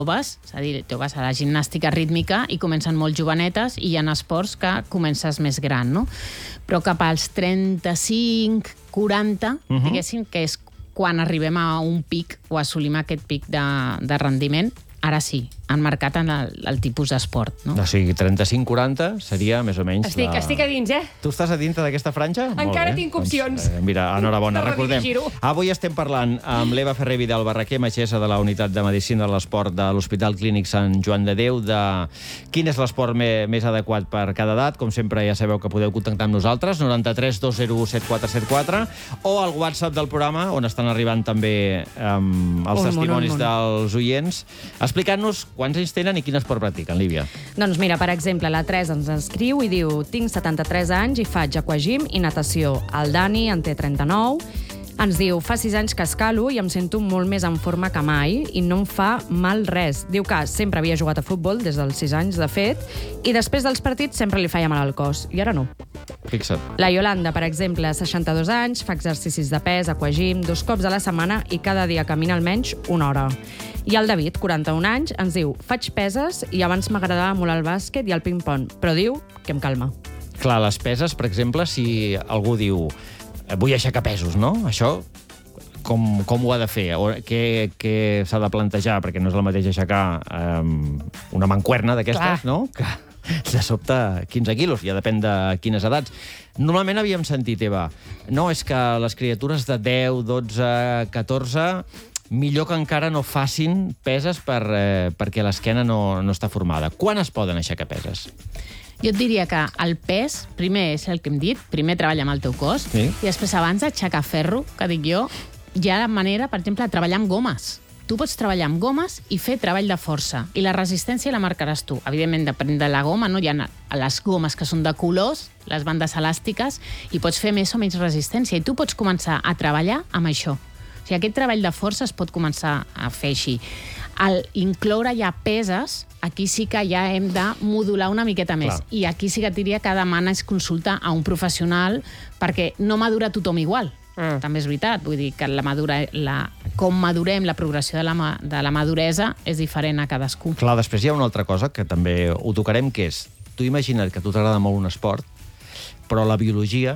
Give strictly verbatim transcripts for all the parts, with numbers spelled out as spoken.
joves, és a dir, tu vas a la gimnàstica rítmica i comencen molt jovenetes i hi ha esports que comences més gran, no? Però cap als trenta-cinc, quaranta, uh-huh. diguéssim, que és quan arribem a un pic o assolim aquest pic de, de rendiment, ara sí, han marcat en el, el tipus d'esport, no? O sigui, trenta-cinc quaranta seria més o menys... Estic, la... estic a dins, eh? Tu estàs a dintre d'aquesta franja? Encara tinc opcions. Doncs, eh, mira, enhorabona. No Recordem, avui estem parlant amb l'Eva Ferrer Vidal Barraquer, metgessa de la Unitat de Medicina de l'Esport de l'Hospital Clínic Sant Joan de Déu, de quin és l'esport me, més adequat per cada edat. Com sempre, ja sabeu que podeu contactar amb nosaltres, noranta-tres dos zero u set quatre set quatre, o al WhatsApp del programa, on estan arribant també um, els un testimonis món, dels oients, explicant-nos quants anys tenen i quin esport practiquen, Lívia. Doncs mira, per exemple, la Teresa ens escriu i diu: tinc setanta-tres anys i faig aquagym i natació. El Dani en té trenta-nou. Ens diu: fa sis anys que escalo i em sento molt més en forma que mai i no em fa mal res. Diu que sempre havia jugat a futbol des dels sis anys, de fet, i després dels partits sempre li feia mal al cos. I ara no. Fixa't. La Yolanda, per exemple, seixanta-dos anys, fa exercicis de pes, aquagym, dos cops a la setmana i cada dia camina almenys una hora. I el David, quaranta-un anys, ens diu: faig peses i abans m'agradava molt el bàsquet i el ping-pong, però diu que em calma. Clar, les peses, per exemple, si algú diu vull aixecar pesos, no? Això com, com ho ha de fer? O què, què s'ha de plantejar? Perquè no és el mateix aixecar um, una mancuerna d'aquestes, no? Que de sobte quinze quilos, ja depèn de quines edats. Normalment havíem sentit, Eva, no, és que les criatures de deu, dotze, catorze... millor que encara no facin peses per, eh, perquè l'esquena no, no està formada. Quan es poden aixecar peses? Jo et diria que el pes, primer és el que hem dit, primer treballa amb el teu cos, sí. I després abans d'aixecar ferro, que dic jo, hi ha la manera, per exemple, de treballar amb gomes. Tu pots treballar amb gomes i fer treball de força. I la resistència la marcaràs tu. Evidentment, depèn de la goma, no? Hi ha les gomes que són de colors, les bandes elàstiques, i pots fer més o menys resistència. I tu pots començar a treballar amb això. O sigui, aquest treball de força es pot començar a fer així. Al incloure ja peses, aquí sí que ja hem de modular una miqueta més. Clar. I aquí sí que et diria que demanes consulta a un professional perquè no madura tothom igual. Mm. També és veritat. Vull dir que la madura, la, com madurem, la progressió de la, de la maduresa és diferent a cadascú. Clar, després hi ha una altra cosa que també ho tocarem, que és, tu imagina't que a tu t'agrada molt un esport, però la biologia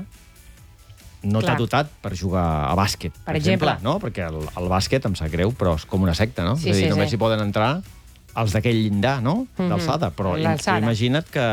no t'ha dotat per jugar a bàsquet, per, per exemple. exemple. No? Perquè el, el bàsquet, em sap greu, però és com una secta, no? Sí, és a dir, sí, només sí. hi poden entrar els d'aquell llindar, no? Mm-hmm. D'alçada. Però imagina't que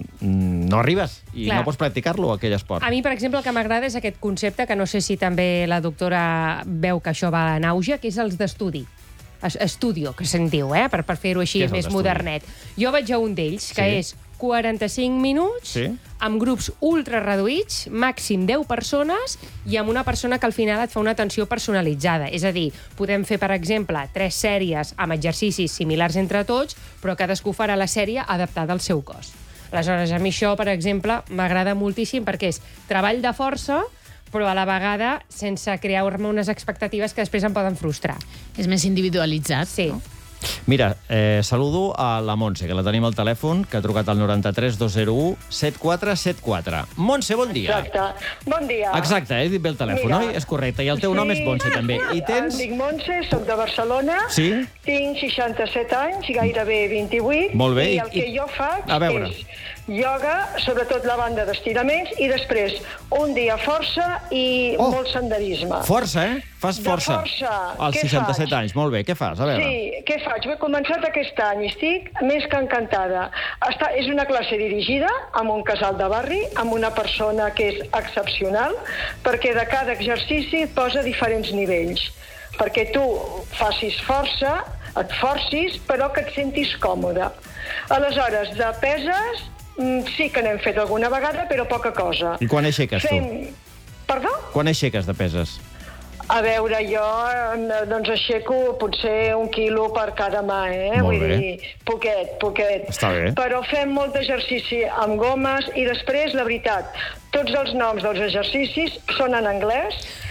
no arribes i Clar. no pots practicar-lo, aquell esport. A mi, per exemple, el que m'agrada és aquest concepte, que no sé si també la doctora veu que això va en auge, que és els d'estudi. Estudio, que se'n diu, eh? per, per fer-ho així més modernet. Jo vaig a un d'ells, que sí. és quaranta-cinc minuts, sí. amb grups ultra reduïts, màxim deu persones, i amb una persona que al final et fa una atenció personalitzada. És a dir, podem fer, per exemple, tres sèries amb exercicis similars entre tots, però cadascú farà la sèrie adaptada al seu cos. Aleshores, a mi això, per exemple, m'agrada moltíssim perquè és treball de força, però a la vegada sense crear-me unes expectatives que després em poden frustrar. És més individualitzat, sí. no? Mira, eh, saludo a la Montse, que la tenim al telèfon, que ha trucat al noranta-tres dos zero u set quatre set quatre. Montse, bon dia. Exacte. Bon dia. Exacte, he dit bé el telèfon, Mira. oi? És correcte. I el teu sí. nom és Montse, també. I tens... Em dic Montse, soc de Barcelona. Sí? Tinc seixanta-set anys, gairebé vint-i-vuit. Molt bé. I el que I... jo faig és ioga, sobretot la banda d'estiraments, i després un dia força i oh. molt senderisme. Força, eh? Fas força. De força. Als seixanta-set anys, molt bé. Què fas? A veure. Sí, què faig? He començat aquest any i estic més que encantada. Està, és una classe dirigida amb un casal de barri, amb una persona que és excepcional, perquè de cada exercici et posa diferents nivells. Perquè tu facis força, et forcis, però que et sentis còmode. Aleshores, de peses, sí que n'hem fet alguna vegada, però poca cosa. I quan aixeques, Fem... tu? Perdó? Quan aixeques de peses? A veure, jo doncs aixeco potser un quilo per cada mà, eh? Molt Vull bé. dir, poquet, poquet. Està bé. Però fem molt d'exercici amb gomes i després, la veritat, tots els noms dels exercicis són en anglès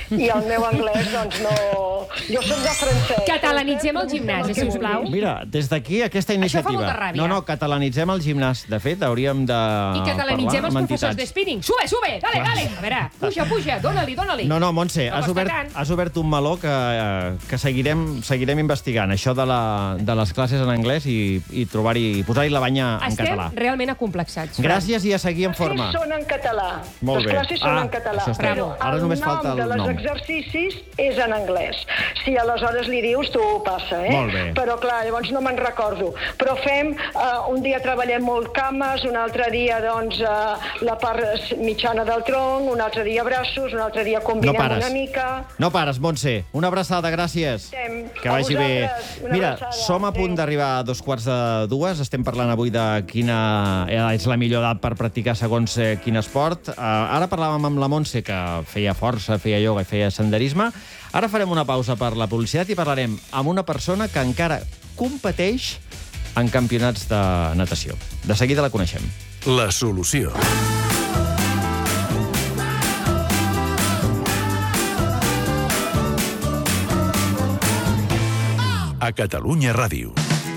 i el meu anglès, doncs, no... Jo soc de francès. Catalanitzem el gimnàs, si us plau. Mira, des d'aquí aquesta iniciativa... Això fa molta ràbia. No, no, catalanitzem el gimnàs. De fet, hauríem de I catalanitzem els professors de spinning. Sube, sube, dale, dale. A veure, puja, puja, dóna-li, dóna-li. No, no, Montse, No has, costa obert, tant. has obert un meló que, que seguirem, seguirem investigant, això de, la, de les classes en anglès i, i trobar-hi, posar-hi la banya en Estem català. realment acomplexats. Fran. Gràcies i a seguir en forma. Les classes són en català. Molt les bé. classes són Ah, en català. això està bé. Però Ara el només nom falta el de les nom. exercicis és en anglès. Si aleshores li dius, tu passa, eh? Molt bé. Però clar, llavors no me'n recordo. Però fem, uh, un dia treballem molt cames, un altre dia, doncs, uh, la part mitjana del tronc, un altre dia braços, un altre dia No combinem pares. una mica... No pares, Montse. Una abraçada, gràcies. Estem. Que A vagi bé. vosaltres, una Mira, abraçada. som a punt Adéu. d'arribar a dos quarts de dues. Estem parlant avui de quina és la millor edat per practicar segons eh, quin esport. Uh, ara parlàvem amb la Montse, que feia força, feia ioga i feia senderisme. Ara farem una pausa per la publicitat i parlarem amb una persona que encara competeix en campionats de natació. De seguida la coneixem. La solució. A Catalunya Ràdio.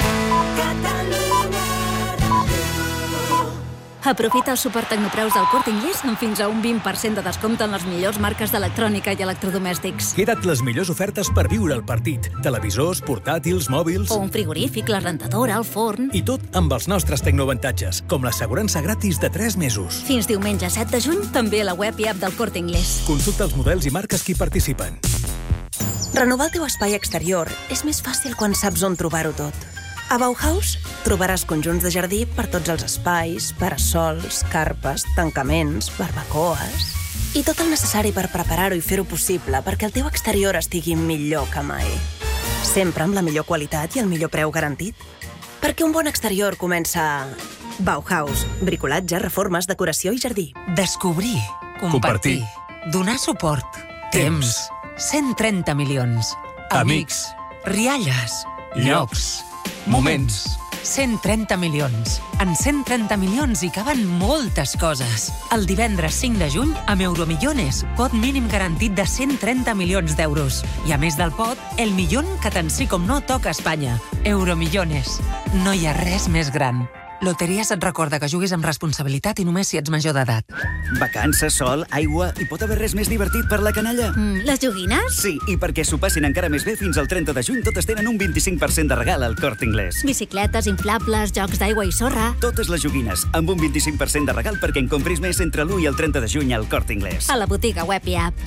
Aprofita els supertecnopreus del Corte Inglés amb fins a un vint per cent de descompte en les millors marques d'electrònica i electrodomèstics. Queda't les millors ofertes per viure el partit. Televisors, portàtils, mòbils... O un frigorífic, la rentadora, el forn... I tot amb els nostres tecnoavantatges, com l'assegurança gratis de tres mesos. Fins diumenge set de juny, també a la web i app del Corte Inglés. Consulta els models i marques que hi participen. Renovar el teu espai exterior és més fàcil quan saps on trobar-ho tot. A Bauhaus trobaràs conjunts de jardí per tots els espais, parasols, carpes, tancaments, barbacoes... I tot el necessari per preparar-ho i fer-ho possible perquè el teu exterior estigui millor que mai. Sempre amb la millor qualitat i el millor preu garantit. Perquè un bon exterior comença a Bauhaus. Bricolatge, reformes, decoració i jardí. Descobrir, compartir, donar suport, temps, cent trenta milions, amics, rialles, llocs, moments. cent trenta milions. En cent trenta milions hi caben moltes coses. El divendres cinc de juny, amb Euromillones, pot mínim garantit de cent trenta milions d'euros. I a més del pot, el milió que tant sí com no toca a Espanya. Euromillones. No hi ha res més gran. Loteries et recorda que juguis amb responsabilitat i només si ets major d'edat. Vacances, sol, aigua... I pot haver res més divertit per la canalla? Mm, les joguines? Sí, i perquè s'ho passin encara més bé, fins al trenta de juny totes tenen un vint-i-cinc per cent de regal al Corte Inglés. Bicicletes, inflables, jocs d'aigua i sorra... Totes les joguines, amb un vint-i-cinc per cent de regal perquè en compris més entre l'u i el trenta de juny al Corte Inglés. A la botiga web i app.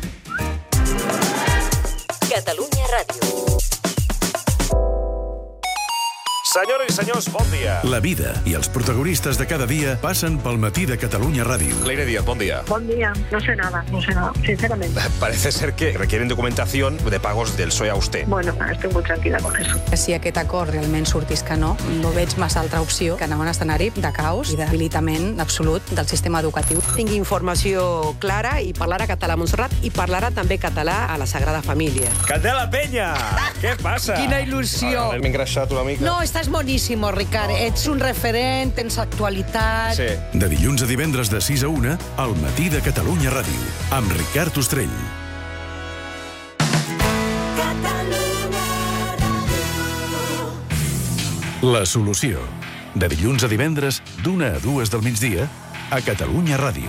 Catalunya Ràdio. Senyores i senyors, bon dia. La vida i els protagonistes de cada dia passen pel matí de Catalunya Ràdio. Leire Díaz, bon día. Bon día. No sé nada, no sé nada, sinceramente. Parece ser que requieren documentación de pagos del P S O E a usted. Bueno, estoy muy tranquila con eso. Si aquest acord realment sortís que no, no veig massa altra opció que anar a un escenari de caos i de debilitament absolut del sistema educatiu. Tinc informació clara i parlarà català a Montserrat i parlarà també català a la Sagrada Família. Candela Peña! Què passa? Quina il·lusió! M'he engreixat una mica. No, estàs boníssimo, Ricard. Ets un referent, tens actualitat... Sí. De dilluns a divendres de sis a una, al matí de Catalunya Ràdio, amb Ricard Ostrell. La solució. De dilluns a divendres, d'una a dues del migdia, a Catalunya Ràdio.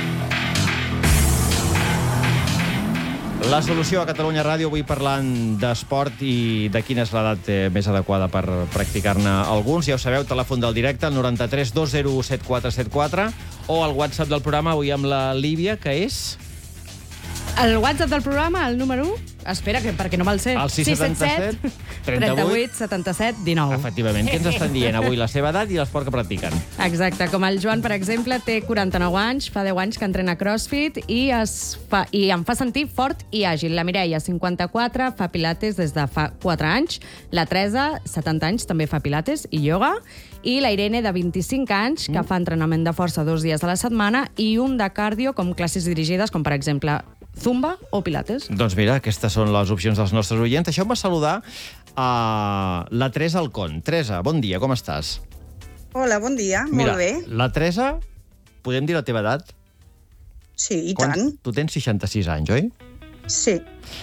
La solució a Catalunya Ràdio, avui parlant d'esport i de quina és l'edat eh, més adequada per practicar-ne alguns. Ja ho sabeu, telèfon del directe, el noranta-tres dos zero u set quatre set quatre, o el WhatsApp del programa, avui amb la Líbia, que és... El WhatsApp del programa, el número u, espera, que perquè no me'l sé. El sis set set, trenta-vuit, setanta-set, dinou. Efectivament. Què ens estan dient avui? La seva edat i l'esport que practiquen. Exacte. Com el Joan, per exemple, té quaranta-nou anys, fa deu anys que entrena CrossFit i, es fa, i em fa sentir fort i àgil. La Mireia, cinquanta-quatre, fa pilates des de fa quatre anys. La Teresa, setanta anys, també fa pilates i ioga. I la Irene, de vint-i-cinc anys, que fa entrenament de força dos dies a la setmana i un de cardio, com classes dirigides, com per exemple Zumba o Pilates. Doncs mira, aquestes són les opcions dels nostres oients. Això em va saludar a la Teresa Alcón. Teresa, bon dia, com estàs? Hola, bon dia, mira, molt bé. La Teresa, podem dir la teva edat? Sí, i Quan... tant. Tu tens seixanta-sis anys, oi? Sí.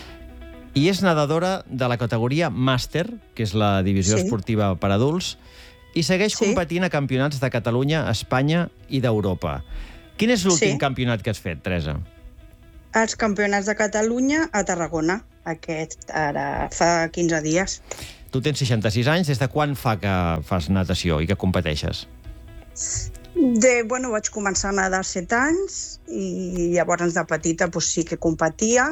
I és nedadora de la categoria màster, que és la divisió Sí. esportiva per adults, i segueix Sí. competint a campionats de Catalunya, Espanya i d'Europa. Quin és l'últim Sí. campionat que has fet, Teresa? Els campionats de Catalunya a Tarragona, aquest ara fa quinze dies. Tu tens seixanta-sis anys, des de quan fa que fas natació i que competeixes? De, bueno, vaig començar a nedar als set anys i llavors de petita doncs, sí que competia.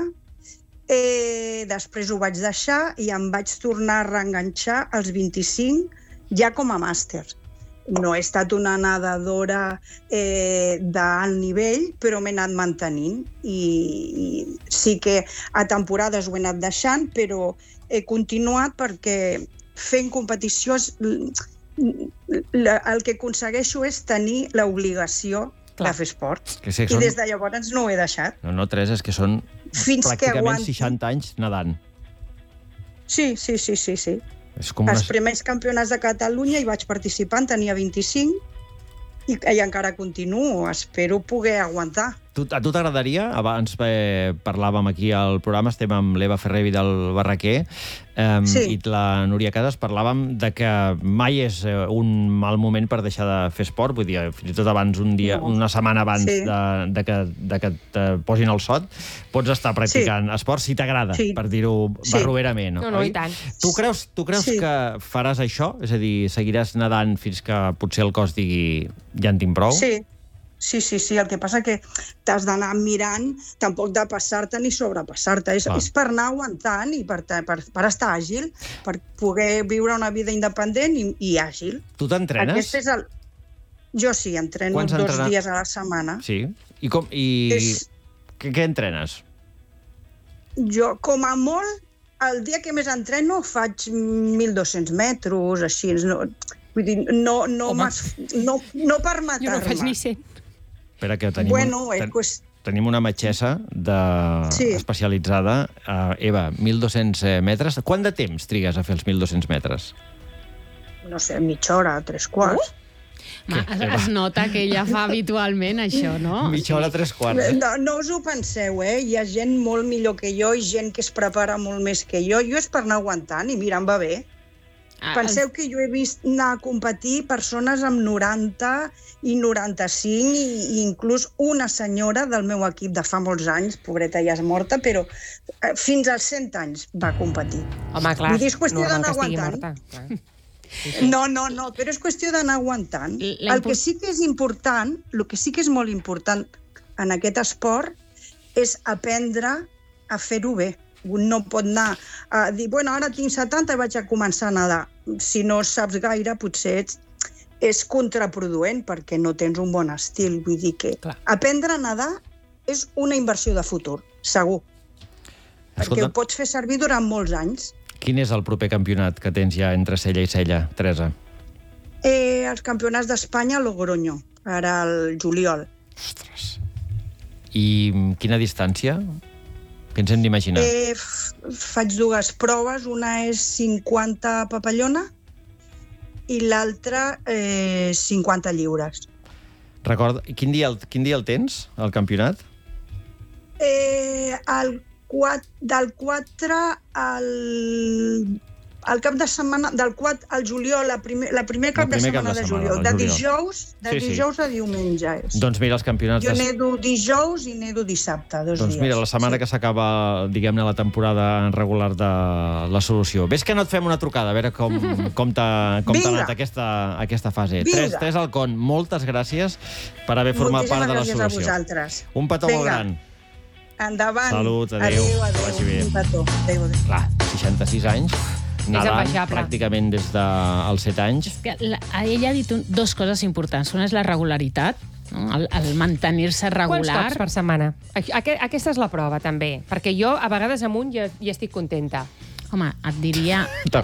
Eh, després ho vaig deixar i em vaig tornar a reenganxar als vint-i-cinc ja com a màster. No he estat una nedadora eh, d'alt nivell, però m'he anat mantenint. I, I sí que a temporades ho he anat deixant, però he continuat perquè fent competicions la, el que aconsegueixo és tenir l'obligació de fer esport. Que sí, que I són... des de llavors no ho he deixat. No, no, Teresa, és que són Fins que pràcticament aguanti. seixanta anys nedant. Sí, sí, sí, sí, sí. És com Els una... primers campionats de Catalunya hi vaig participar, en tenia vint-i-cinc i, i encara continuo. Espero poder aguantar. Tu, a tu t'agradaria, abans eh, parlàvem aquí al programa, estem amb l'Eva Ferrer i del Barraquer, eh, Sí. i la Núria Casas, parlàvem de que mai és eh, un mal moment per deixar de fer esport, vull dir, fins i tot abans, un dia, No. una setmana abans Sí. de, de, que, de que et posin el sot, pots estar practicant esport si t'agrada, Sí. per dir-ho Sí. barroerament. No, no, oi? i tant. Tu creus, tu creus Sí. que faràs això? És a dir, seguiràs nedant fins que potser el cos digui ja en tinc prou? Sí, sí, sí, sí. El que passa que t'has d'anar mirant, tampoc de passar-te ni sobrepassar-te. És, Clar. és per anar aguantant i per, per, per estar àgil, per poder viure una vida independent i, i àgil. Tu t'entrenes? Aquest és el... Jo sí, entreno Quants dos entrena- dies a la setmana. Sí. I, com, i... És- Què, què entrenes? Jo, com a molt, el dia que més entreno faig mil dos-cents metres, així. No, vull dir, no, no, m'es- no, no per matar-me. Jo no faig ni cent. Espera, que tenim, Bueno, un, eh, ten, pues- tenim una metgessa de, Sí. especialitzada. Uh, Eva, mil dos-cents metres. Quant de temps trigues a fer els mil dos-cents metres? No sé, mitja hora, tres quarts. Ma, es, es nota que ella fa habitualment això, no? Mitja hora, tres quarts. Eh? No, no us ho penseu, eh? Hi ha gent molt millor que jo i gent que es prepara molt més que jo. Jo és per anar aguantant i mira, em va bé. Ah, Penseu que jo he vist anar a competir persones amb noranta i noranta-cinc i, i inclús una senyora del meu equip de fa molts anys, pobreta ja és morta, però eh, fins als cent anys va competir. Home, clar, Vull dir, és qüestió normal d'anar que estigui aguantant. morta. Clar. No, no, no, però és qüestió d'anar aguantant. La El impor- que sí que és important, el que sí que és molt important en aquest esport és aprendre a fer-ho bé. Un no pot anar a dir, bueno, ara tinc setanta i vaig a començar a nedar. Si no saps gaire, potser ets, és contraproduent perquè no tens un bon estil. Vull dir que Clar. aprendre a nedar és una inversió de futur, segur. Perquè Escolta, ho pots fer servir durant molts anys. quin és el proper campionat que tens ja entre cella i cella, Teresa? Eh, els campionats d'Espanya a Logroño, ara al juliol. Ostres. I mm, quina distància? Què ens hem d'imaginar? Eh, f- faig dues proves, una és cinquanta papallona i l'altra eh, cinquanta lliures. Recorda, quin dia, el, quin dia el tens, el campionat? Eh, el quat, del quatre al, al cap de setmana, del quatre al juliol, la primer, la primer cap, primer de cap setmana de de setmana, juliol. del De juliol. dijous, de Sí, sí. dijous a diumenge és. Doncs mira, els campionats... Jo de- nedo dijous i nedo dissabte, dos Doncs dies. mira, la setmana Sí. que s'acaba, diguem-ne, la temporada regular de la solució. Ves que no et fem una trucada, a veure com, com t'ha com t'ha Vinga. anat aquesta, aquesta fase. Vinga. Tres, tres al con, moltes gràcies per haver format Moltíssimes part de la gràcies a solució. vosaltres. Un petó molt Vinga. gran. Endavant. Salut, adéu. Adéu, Que adéu. vagi bé. Un petó. Adéu, adéu. Clar, seixanta-sis anys, nedant envejable. pràcticament des dels set anys. Que la, ella ha dit un, dos coses importants. Una és la regularitat, no? el, el mantenir-se Quants regular. cops per setmana? Aqu aquesta és la prova, també. Perquè jo, a vegades, amunt ja, ja estic contenta. Home, et diria...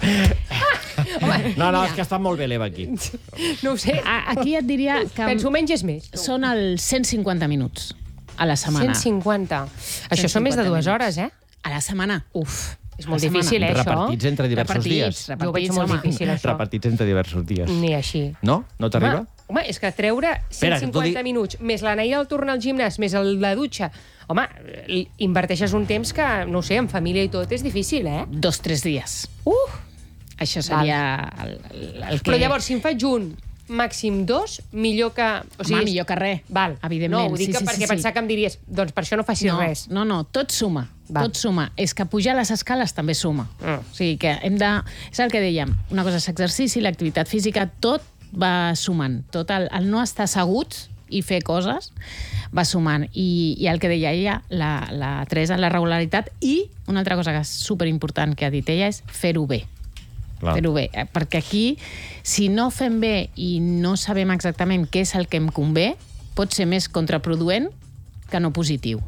Home, No, no, mira. és que està molt bé l'Eva aquí. No ho sé. A, aquí et diria que... Penso menys és més. Són els cent cinquanta minuts a la setmana. cent cinquanta. Això són més de dues hores, eh? A la setmana. Uf, és A molt la setmana. difícil, eh, això? Repartits entre diversos Repartits, dies. repartits, Jo ho veig molt home. difícil, això. Repartits entre diversos dies. Ni així. No? No t'arriba? Home, Home, és que treure cent cinquanta minuts, més la Neida al torn al gimnàs, més el, la dutxa... Home, inverteixes un temps que, no sé, en família i tot és difícil, eh? Dos, tres dies. Uh! Això seria el, el, el que... Però llavors, si en faig un, màxim dos, millor que... O sigui, Home, millor que res, val. evidentment. No, ho dic sí, sí, perquè sí, sí. pensar que em diries, doncs per això no facis no, res. No, no, tot suma. Val. Tot suma. És que pujar les escales també suma. Mm. O sigui que hem de... És el que dèiem, una cosa és l'exercici, l'activitat física, tot va sumant. Tot el, el no estar asseguts i fer coses va sumant. I, i el que deia ella, la, la Teresa, la regularitat, i una altra cosa que és superimportant que ha dit ella és fer-ho bé. Clar. Fer-ho bé. Perquè aquí, si no fem bé i no sabem exactament què és el que em convé, pot ser més contraproduent que no positiu.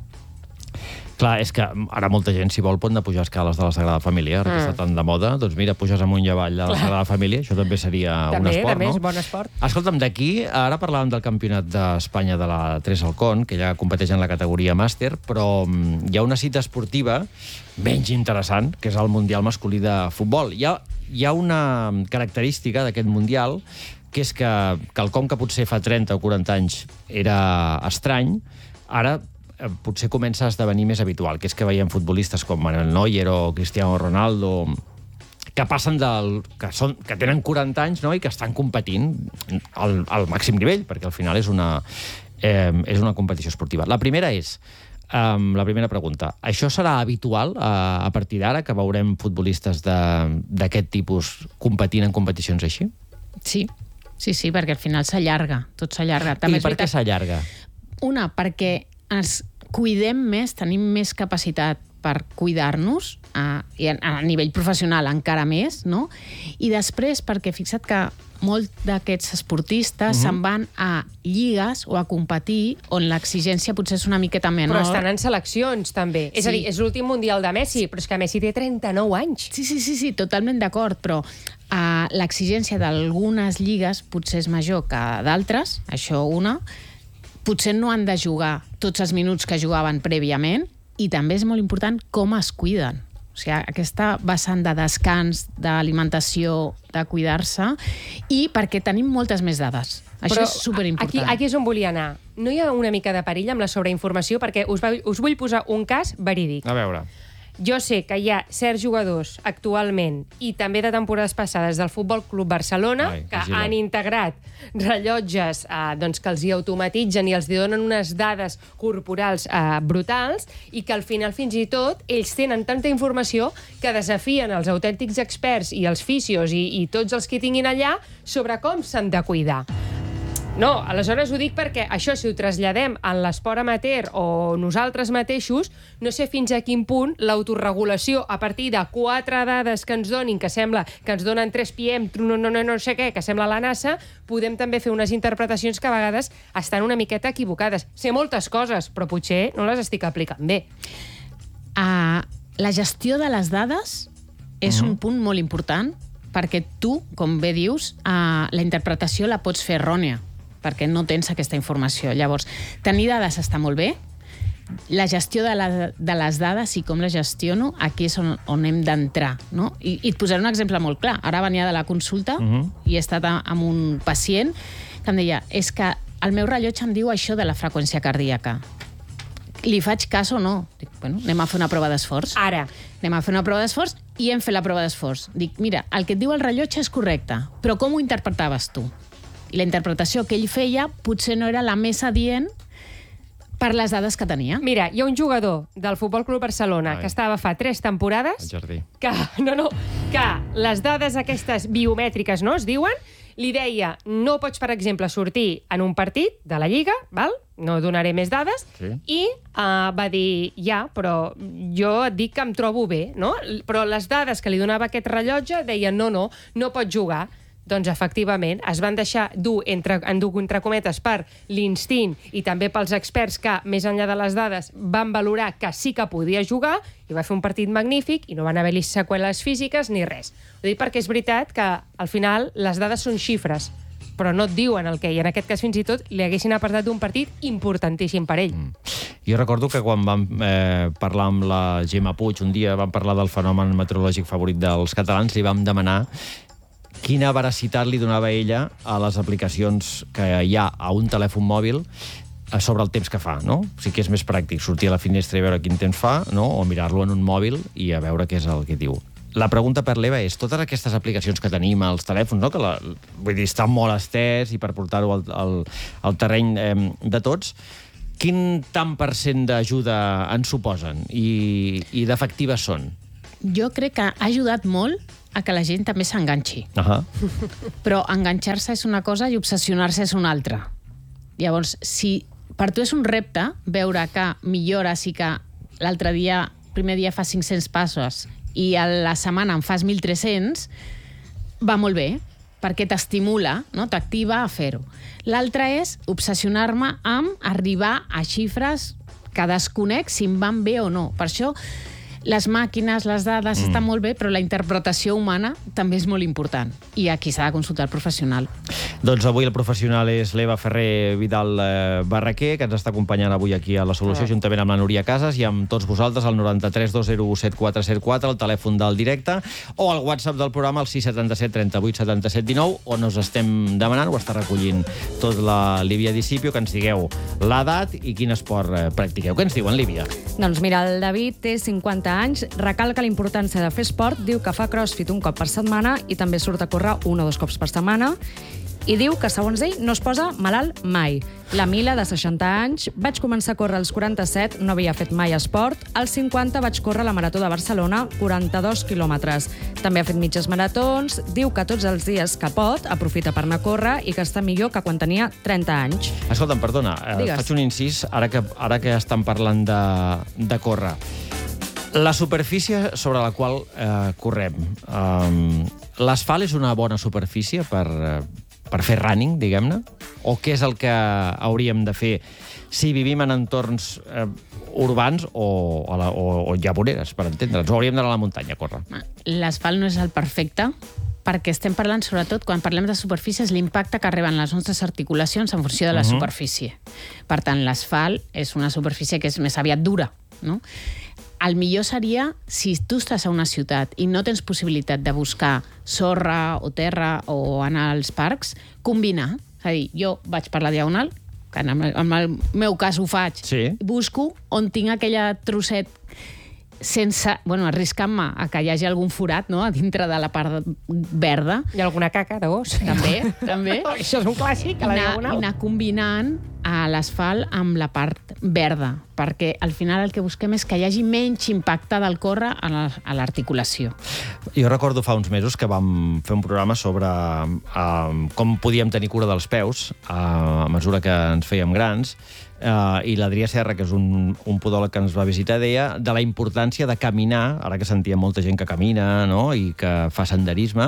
Clar, és que ara molta gent, si vol, pot anar a pujar escales de la Sagrada Família, ara que Mm. està tan de moda, doncs mira, puges amunt i avall de la Sagrada Família, això també seria També, un esport, també no? és bon esport. Escolta'm, d'aquí, ara parlàvem del campionat d'Espanya de la Teresa Alcón, que ja competeix en la categoria màster, però mm, hi ha una cita esportiva menys interessant, que és el Mundial masculí de futbol. Hi ha, hi ha una característica d'aquest Mundial, que és que quelcom que potser fa trenta o quaranta anys era estrany, ara eh, potser comença a esdevenir més habitual, que és que veiem futbolistes com Manuel Neuer o Cristiano Ronaldo que passen del... que, són, que tenen quaranta anys, no?, i que estan competint al, al màxim nivell, perquè al final és una, eh, és una competició esportiva. La primera és, um, la primera pregunta, això serà habitual a, a partir d'ara, que veurem futbolistes d'aquest tipus competint en competicions així? Sí, sí, sí, perquè al final s'allarga, tot s'allarga. I per què s'allarga? Una, perquè ens cuidem més, tenim més capacitat per cuidar-nos, a, a nivell professional encara més, no? I després perquè fixa't que molts d'aquests esportistes uh-huh. se'n van a lligues o a competir on l'exigència potser és una miqueta menor. Però estan en seleccions, també. Sí. És a dir, és l'últim Mundial de Messi, però és que Messi té trenta-nou anys. Sí, sí, sí, sí, totalment d'acord, però uh, l'exigència d'algunes lligues potser és major que d'altres, això una. Potser no han de jugar tots els minuts que jugaven prèviament, i també és molt important com es cuiden. O sigui, aquesta vessant de descans, d'alimentació, de cuidar-se, i perquè tenim moltes més dades. Això Però és superimportant. Aquí, aquí és on volia anar. No hi ha una mica de perill amb la sobreinformació? Perquè us, va, us vull posar un cas verídic. A veure... Jo sé que hi ha certs jugadors actualment i també de temporades passades del Futbol Club Barcelona Ai, que vigila. han integrat rellotges eh, doncs que els hi automatitzen i els hi donen unes dades corporals eh, brutals i que al final fins i tot ells tenen tanta informació que desafien els autèntics experts i els fisios i, i tots els que tinguin allà sobre com s'han de cuidar. No, aleshores ho dic perquè això, si ho traslladem en l'esport amateur o nosaltres mateixos, no sé fins a quin punt l'autoregulació a partir de quatre dades que ens donin, que sembla que ens donen tres P M, no, no, no, no sé què, que sembla la NASA, podem també fer unes interpretacions que a vegades estan una miqueta equivocades. Sé moltes coses, però potser no les estic aplicant bé. Uh, la gestió de les dades és uh-huh. un punt molt important perquè tu, com bé dius, uh, la interpretació la pots fer errònia, perquè no tens aquesta informació. Llavors, tenir dades està molt bé, la gestió de, la, de les dades i com les gestiono, aquí és on, on hem d'entrar, no? I, I et posaré un exemple molt clar. Ara venia de la consulta uh-huh. i he estat a, amb un pacient que em deia, és que el meu rellotge em diu això de la freqüència cardíaca. Li faig cas o no? Dic, bueno, anem a fer una prova d'esforç. Ara. Anem a fer una prova d'esforç i hem fet la prova d'esforç. Dic, mira, el que et diu el rellotge és correcte, però com ho interpretaves tu? I la interpretació que ell feia potser no era la més adient per les dades que tenia. Mira, hi ha un jugador del Futbol Club Barcelona Ai. que estava fa tres temporades que, no, no, que les dades aquestes biomètriques, no, es diuen, li deia, no pots, per exemple, sortir en un partit de la Lliga, val? No donaré més dades, sí. i uh, va dir, ja, però jo et dic que em trobo bé, no? Però les dades que li donava aquest rellotge deien, no, no, no pots jugar. Doncs, efectivament, es van deixar dur, entre, endur, entre cometes, per l'instint i també pels experts que, més enllà de les dades, van valorar que sí que podia jugar i va fer un partit magnífic i no van haver-hi seqüeles físiques ni res. Ho dic perquè és veritat que, al final, les dades són xifres, però no et diuen el que, i en aquest cas, fins i tot, li haguessin apartat d'un partit importantíssim per ell. Mm. Jo recordo que quan vam eh, parlar amb la Gemma Puig, un dia vam parlar del fenomen meteorològic favorit dels catalans, li vam demanar quina veracitat li donava ella a les aplicacions que hi ha a un telèfon mòbil sobre el temps que fa, no? O sigui que és més pràctic sortir a la finestra i veure quin temps fa, no? O mirar-lo en un mòbil i a veure què és el que diu. La pregunta per l'Eva és, totes aquestes aplicacions que tenim als telèfons, no? Que la, vull dir, estan molt estès i per portar-ho al, al, al terreny eh, de tots, quin tant per cent d'ajuda ens suposen i, i d'efectives són? Jo crec que ha ajudat molt a que la gent també s'enganxi. Uh-huh. Però enganxar-se és una cosa i obsessionar-se és una altra. Llavors, si per tu és un repte veure que millores i que l'altre dia, primer dia fas cinc-cents passos i a la setmana en fas mil tres-cents, va molt bé, perquè t'estimula, no? T'activa a fer-ho. L'altre és obsessionar-me amb arribar a xifres que desconec si em van bé o no. Per això les màquines, les dades, mm. estan molt bé, però la interpretació humana també és molt important. I aquí s'ha de consultar el professional. Doncs avui el professional és l'Eva Ferrer Vidal eh, Barraquer, que ens està acompanyant avui aquí a La Solució, ah. juntament amb la Núria Casas i amb tots vosaltres, al noranta-tres dos zero u set quatre zero quatre, el telèfon del directe, o al WhatsApp del programa, al sis setanta-set trenta-vuit setanta-set dinou, on us estem demanant, ho està recollint tot la Lívia Discipio, que ens digueu l'edat i quin esport eh, practiqueu. Què ens diuen, Lívia? Doncs mira, el David té cinquanta anys, recalca la importància de fer esport, diu que fa crossfit un cop per setmana i també surt a córrer un o dos cops per setmana, i diu que, segons ell, no es posa malalt mai. La Mila, de seixanta anys, vaig començar a córrer als quaranta-set, no havia fet mai esport. Als cinquanta vaig córrer la Marató de Barcelona, quaranta-dos quilòmetres. També ha fet mitges maratons, diu que tots els dies que pot aprofita per anar a córrer i que està millor que quan tenia trenta anys. Escolta'm, perdona, eh, faig un incís, ara que, ara que estan parlant de, de córrer. La superfície sobre la qual eh, correm, eh, l'asfalt és una bona superfície per, eh, per fer running, diguem-ne? O què és el que hauríem de fer si vivim en entorns eh, urbans o, o, o, o llavoreres, per entendre'ns? O hauríem d'anar a la muntanya a córrer? L'asfalt no és el perfecte, perquè estem parlant, sobretot, quan parlem de superfícies, l'impacte que reben les nostres articulacions en funció de la uh-huh. superfície. Per tant, l'asfalt és una superfície que és més aviat dura, no? El millor seria, si tu estàs a una ciutat i no tens possibilitat de buscar sorra o terra o anar als parcs, combinar. És a dir, jo vaig per la Diagonal, que en el meu cas ho faig, sí. busco on tinc aquella trosset sense, bueno, arriscant-me a que hi hagi algun forat, no?, a dintre de la part verda. I alguna caca de gos. També, també. Això és un clàssic, a la Diagonal. I anar combinant a l'asfalt amb la part verda, perquè al final el que busquem és que hi hagi menys impacte del córrer a l'articulació. Jo recordo fa uns mesos que vam fer un programa sobre uh, com podíem tenir cura dels peus uh, a mesura que ens fèiem grans, Uh, i l'Adrià Serra, que és un, un podòleg que ens va visitar, deia de la importància de caminar, ara que sentia molta gent que camina, no?, i que fa senderisme,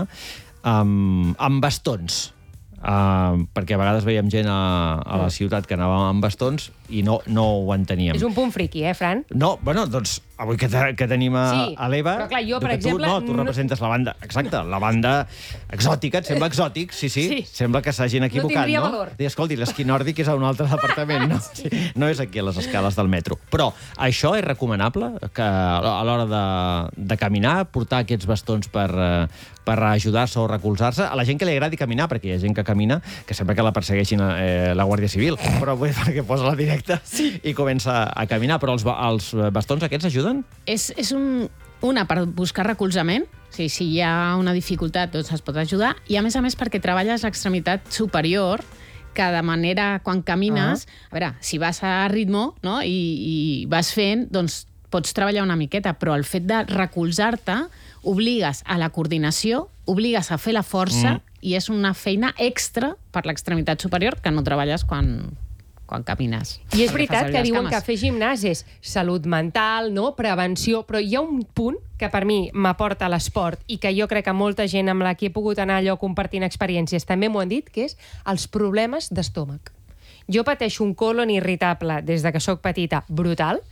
um, amb bastons. Uh, perquè a vegades veiem gent a, a la ciutat que anava amb bastons i no, no ho enteníem. És un punt friqui, eh, Fran? No, bueno, doncs avui que, te, que tenim a, sí, a l'Eva... però clar, jo, per exemple... Tu, no, tu representes la banda, exacte, la banda exòtica, et sembla exòtic, sí, sí, sí. Sembla que s'hagin equivocat, no? No tindria valor. I, escolti, l'esquí nòrdic és a un altre departament, no? Sí. No és aquí a les escales del metro. Però això és recomanable, que a l'hora de, de caminar, portar aquests bastons per, per ajudar-se o recolzar-se, a la gent que li agradi caminar, perquè hi ha gent que camina, que sembla que la persegueixin eh, la Guàrdia Civil, però vull dir, perquè posa la directa sí. i comença a caminar. Però els, els bastons aquests ajuden? És, és un, una per buscar recolzament, o sigui, si hi ha una dificultat doncs es pot ajudar, i a més a més perquè treballes l'extremitat superior, que de manera, quan camines, uh-huh. a veure, si vas a ritmo, no?, i, i vas fent, doncs pots treballar una miqueta, però el fet de recolzar-te obligues a la coordinació, obligues a fer la força, mm. i és una feina extra per l'extremitat superior que no treballes quan... quan camines. I és veritat que diuen que fer gimnàs és salut mental, no?, prevenció, però hi ha un punt que per mi m'aporta l'esport i que jo crec que molta gent amb la que he pogut anar allò compartint experiències també m'ho han dit, que és els problemes d'estómac. Jo pateixo un colon irritable des de que sóc petita brutal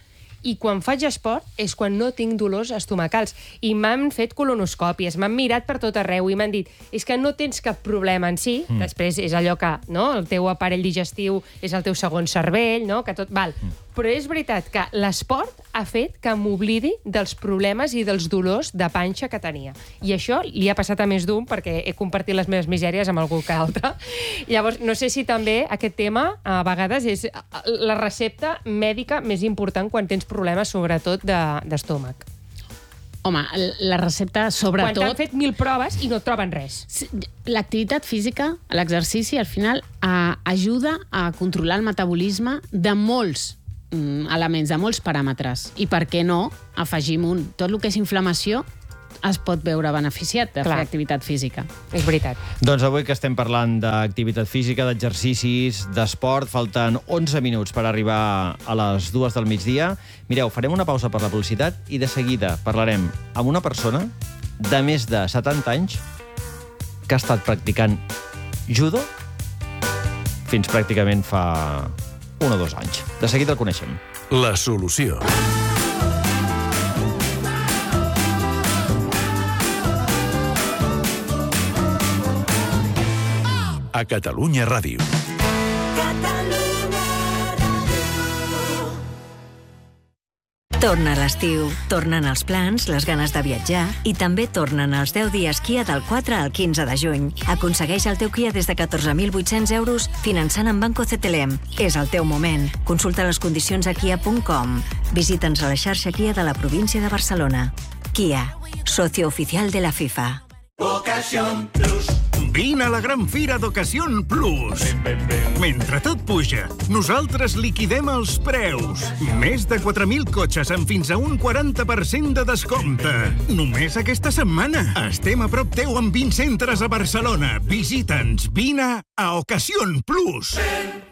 I quan faig esport és quan no tinc dolors estomacals. I m'han fet colonoscòpies, m'han mirat per tot arreu i m'han dit, és que no tens cap problema en si, mm. després és allò que no, el teu aparell digestiu és el teu segon cervell, no? Que tot val. Mm. Però és veritat que l'esport ha fet que m'oblidi dels problemes i dels dolors de panxa que tenia. I això li ha passat a més d'un perquè he compartit les meves misèries amb algú que altre. Llavors, no sé si també aquest tema a vegades és la recepta mèdica més important quan tens problemes, sobretot d'estómac. Home, la recepta, sobretot... Quan t'han fet mil proves i no et troben res. L'activitat física, l'exercici, al final, ajuda a controlar el metabolisme de molts elements, de molts paràmetres. I per què no afegim un? Tot el que és inflamació es pot veure beneficiat de fer activitat física. És veritat. Doncs avui que estem parlant d'activitat física, d'exercicis, d'esport, falten onze minuts per arribar a les dues del migdia. Mireu, farem una pausa per la publicitat i de seguida parlarem amb una persona de més de setanta anys que ha estat practicant judo fins pràcticament fa un o dos anys. De seguida el coneixem. La solució. A Catalunya Ràdio. Torna l'estiu, tornen els plans, les ganes de viatjar i també tornen els deu dies Kia del quatre al quinze de juny. Aconsegueix el teu Kia des de catorze mil vuit-cents euros finançant amb Banco C T L M. És el teu moment. Consulta les condicions a kia punt com. Visita'ns a la xarxa Kia de la província de Barcelona. Kia, socio oficial de la FIFA. Ocasión Plus. Vine a la gran fira d'Ocasión Plus. Mentre tot puja, nosaltres liquidem els preus. Més de quatre mil cotxes amb fins a un quaranta per cent de descompte. Només aquesta setmana. Estem a prop teu amb vint centres a Barcelona. Visita'ns. Vine a Ocasión Plus.